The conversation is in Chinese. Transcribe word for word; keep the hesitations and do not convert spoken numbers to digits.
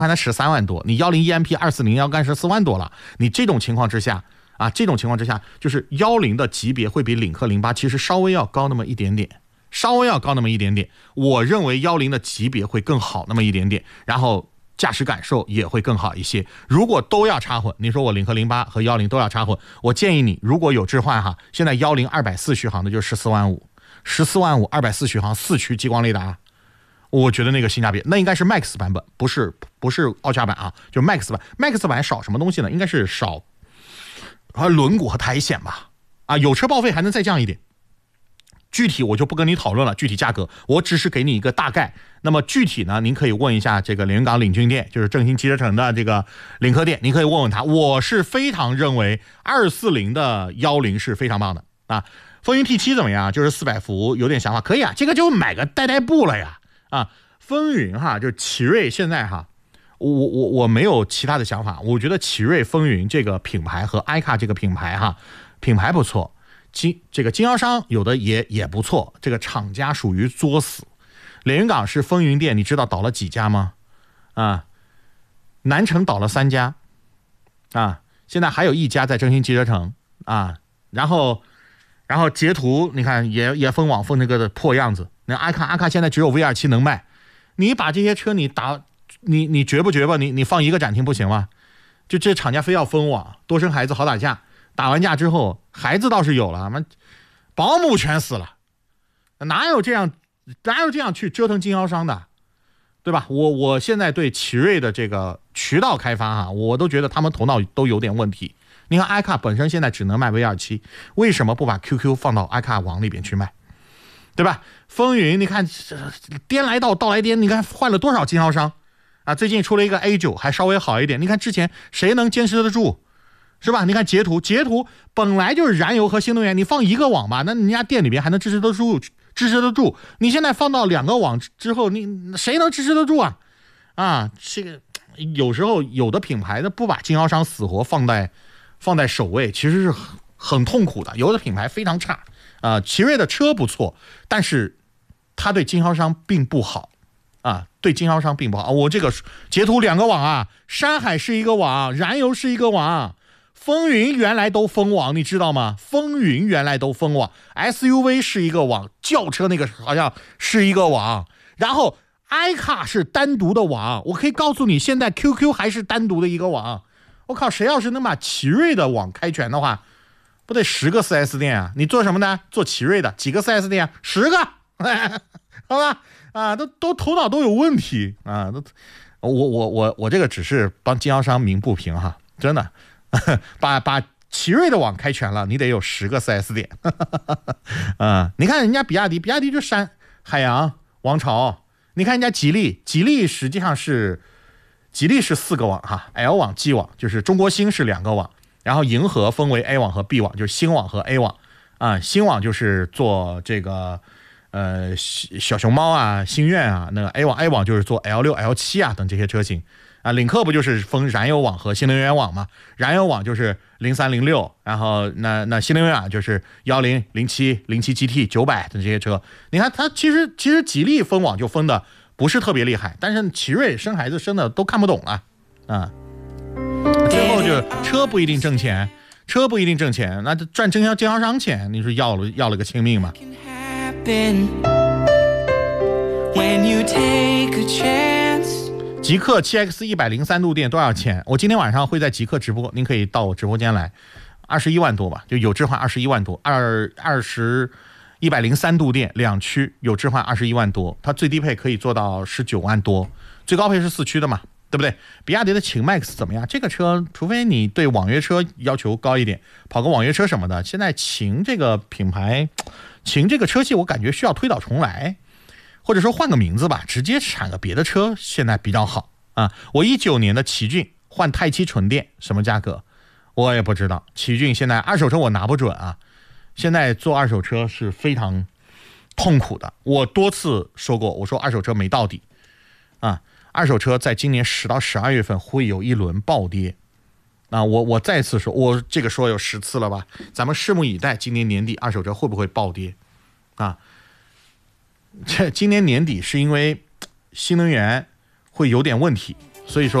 看它十三万多，你幺零 E M P 二四零要干十四万多了，你这种情况之下啊，这种情况之下，就是幺零的级别会比领克零八其实稍微要高那么一点点，稍微要高那么一点点。我认为幺零的级别会更好那么一点点，然后驾驶感受也会更好一些。如果都要插混，你说我领克零八和幺零都要插混，我建议你如果有置换哈，现在幺零二百四续航的就十四万五，十四万五二百四续航四驱激光雷达。我觉得那个性价比，那应该是 Max 版本，不是不是奥加版啊，就 Max 版。Max 版少什么东西呢？应该是少啊轮毂和苔藓吧。啊，有车报废还能再降一点。具体我就不跟你讨论了，具体价格我只是给你一个大概。那么具体呢，您可以问一下这个连云港领军店，就是正兴汽车城的这个领克店，您可以问问他。我是非常认为二四零的幺零是非常棒的啊。风云 T 七 怎么样？就是四百伏，有点想法，可以啊，这个就买个代代步了呀。啊，风云哈，就奇瑞现在哈，我我我没有其他的想法，我觉得奇瑞风云这个品牌和 i 卡这个品牌哈，品牌不错，经这个经销商有的也也不错，这个厂家属于作死。连云港是风云店，你知道倒了几家吗？啊，南城倒了三家，啊，现在还有一家在正兴汽车城啊，然后然后截图你看也也封网封那个的破样子。那阿卡阿卡现在只有 V 二七 能卖，你把这些车你打你你绝不绝吧？你你放一个展厅不行吗？就这厂家非要封网，多生孩子好打架，打完架之后孩子倒是有了，妈保姆全死了，哪有这样哪有这样去折腾经销商的，对吧？我我现在对奇瑞的这个渠道开发啊，我都觉得他们头脑都有点问题。你看 i 卡本身现在只能卖 V 二七， 为什么不把 Q Q 放到 i 卡网里边去卖？对吧？风云你看颠来倒倒来颠，你看换了多少经销商啊？最近出了一个 A 九 还稍微好一点，你看之前谁能坚持得住，是吧？你看截图截图本来就是燃油和新能源，你放一个网吧，那人家店里边还能支持得住支持得住，你现在放到两个网之后，你谁能支持得住啊？啊，这个有时候有的品牌的不把经销商死活放在放在首位，其实是很很痛苦的。有的品牌非常差。啊、呃，奇瑞的车不错，但是它对经销商并不好啊，对经销商并不好。我这个截图两个网啊，山海是一个网，燃油是一个网，风云原来都封网，你知道吗？风云原来都封网 ，S U V 是一个网，轿车那个好像是一个网，然后 i 卡是单独的网。我可以告诉你，现在 Q Q 还是单独的一个网。我靠，谁要是能把奇瑞的网开全的话，不得十个 四 S 店啊？你做什么呢？做奇瑞的几个 四 S 店啊？十个，好吧？啊，都都头脑都有问题啊！都，我我我我这个只是帮经销商鸣不平哈，真的，把把奇瑞的网开全了，你得有十个 四 S 店。啊，你看人家比亚迪，比亚迪就山海洋、王朝，你看人家吉利，吉利实际上是吉利是四个网哈 ，L 网、G 网，就是中国星是两个网。然后银河分为 A 网和 B 网，就是星网和 A 网啊。星网就是做这个呃小熊猫啊、星愿啊，那个 A 网 A 网就是做 L 六、L 七 啊等这些车型啊。领克不就是分燃油网和新能源网吗？燃油网就是零三零六，然后那那新能源网就是幺零零七零七 G T 九百等这些车。你看它其实其实吉利分网就分的不是特别厉害，但是奇瑞生孩子生的都看不懂了啊。最后就是车不一定挣钱，车不一定挣钱，那赚经销经销商钱，你说要了要了个亲命嘛？极客 七 X 一百零三度电多少钱？我今天晚上会在极客直播，您可以到我直播间来，二十一万多吧，就有置换二十一万多，二二十一百零三度电两驱有置换二十一万多，它最低配可以做到十九万多，最高配是四驱的嘛？对不对？比亚迪的秦 MAX 怎么样？这个车，除非你对网约车要求高一点，跑个网约车什么的，现在秦这个品牌，秦这个车系，我感觉需要推倒重来，或者说换个名字吧，直接产个别的车，现在比较好啊。我一九年的奇骏换钛七纯电，什么价格？我也不知道。奇骏现在二手车我拿不准啊，现在做二手车是非常痛苦的。我多次说过，我说二手车没到底啊。二手车在今年十到十二月份会有一轮暴跌，啊，我我再次说，我这个说有十次了吧？咱们拭目以待，今年年底二手车会不会暴跌？啊，这今年年底是因为新能源会有点问题所以说。